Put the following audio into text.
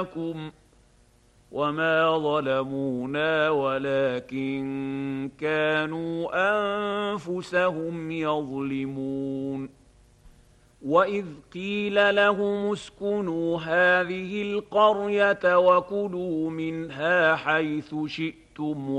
لكم وما ظلمونا ولكن كانوا أنفسهم يظلمون وإذ قيل لهم اسكنوا هذه القرية وكلوا منها حيث شئتم